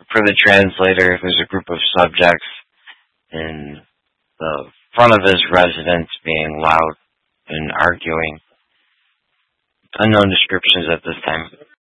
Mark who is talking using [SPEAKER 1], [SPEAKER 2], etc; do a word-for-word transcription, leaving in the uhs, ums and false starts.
[SPEAKER 1] for the translator, there's a group of subjects in the front of his residence being loud and arguing. Unknown descriptions at this time.